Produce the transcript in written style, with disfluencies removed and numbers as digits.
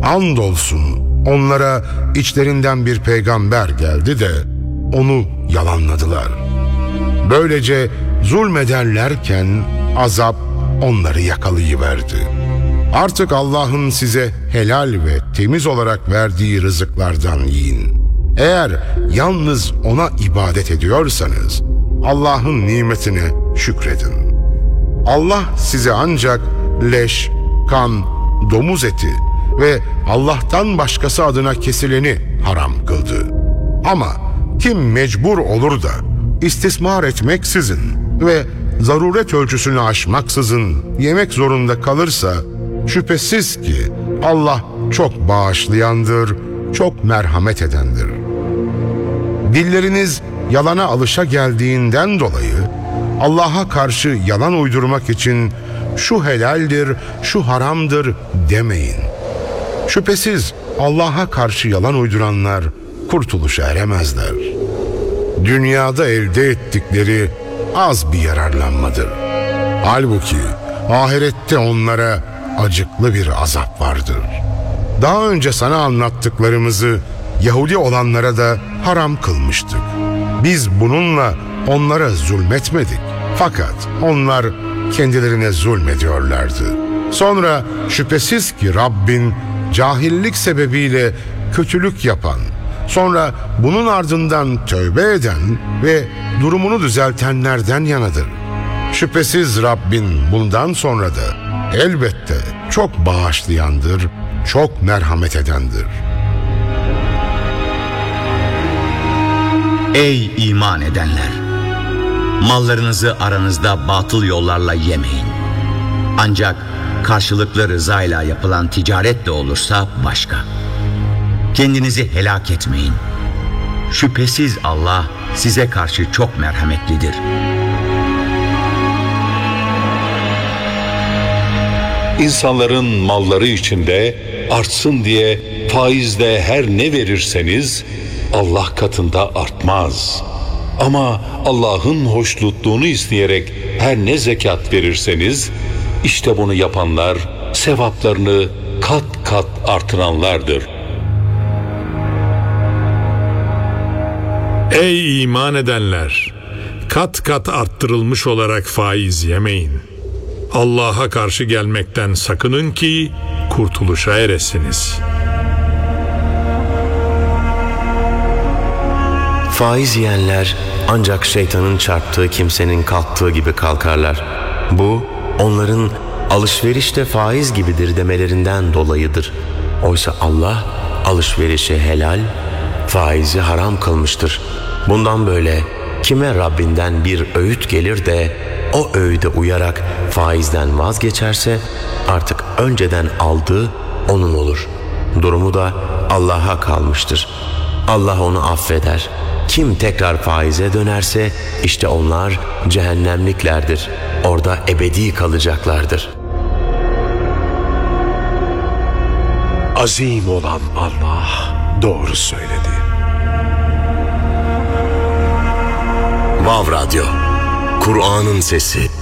Andolsun onlara içlerinden bir peygamber geldi de onu yalanladılar. Böylece zulmederlerken azap onları yakalayıverdi. Artık Allah'ın size helal ve temiz olarak verdiği rızıklardan yiyin. Eğer yalnız ona ibadet ediyorsanız Allah'ın nimetine şükredin. Allah size ancak leş, kan, domuz eti ve Allah'tan başkası adına kesileni haram kıldı. Ama kim mecbur olur da istismar etmeksizin ve zaruret ölçüsünü aşmaksızın yemek zorunda kalırsa şüphesiz ki Allah çok bağışlayandır, çok merhamet edendir. Dilleriniz yalana alışa geldiğinden dolayı Allah'a karşı yalan uydurmak için şu helaldir, şu haramdır demeyin. Şüphesiz Allah'a karşı yalan uyduranlar kurtuluşa eremezler. Dünyada elde ettikleri az bir yararlanmadır. Halbuki ahirette onlara acıklı bir azap vardır. Daha önce sana anlattıklarımızı Yahudi olanlara da haram kılmıştık. Biz bununla onlara zulmetmedik. Fakat onlar kendilerine zulmediyorlardı. Sonra şüphesiz ki Rabbin cahillik sebebiyle kötülük yapan, sonra bunun ardından tövbe eden ve durumunu düzeltenlerden yanadır. Şüphesiz Rabbin bundan sonra da elbette çok bağışlayandır, çok merhamet edendir. Ey iman edenler! Mallarınızı aranızda batıl yollarla yemeyin. Ancak karşılıklı rızayla yapılan ticaret de olursa başka. Kendinizi helak etmeyin. Şüphesiz Allah size karşı çok merhametlidir. İnsanların malları içinde artsın diye faizle her ne verirseniz Allah katında artmaz. Ama Allah'ın hoşnutluğunu isteyerek her ne zekat verirseniz işte bunu yapanlar sevaplarını kat kat artıranlardır. Ey iman edenler! Kat kat arttırılmış olarak faiz yemeyin. Allah'a karşı gelmekten sakının ki kurtuluşa eresiniz. Faiz yiyenler ancak şeytanın çarptığı kimsenin kalktığı gibi kalkarlar. Bu onların alışverişte faiz gibidir demelerinden dolayıdır. Oysa Allah alışverişi helal, faizi haram kılmıştır. Bundan böyle kime Rabbinden bir öğüt gelir de o öğüde uyarak faizden vazgeçerse artık önceden aldığı onun olur. Durumu da Allah'a kalmıştır. Allah onu affeder. Kim tekrar faize dönerse işte onlar cehennemliklerdir. Orada ebedi kalacaklardır. Azim olan Allah doğru söyledi. Vav Radyo, Kur'an'ın sesi.